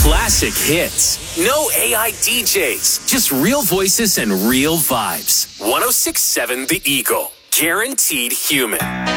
Classic hits. No AI DJs. Just real voices and real vibes. 106.7 The Eagle. Guaranteed human.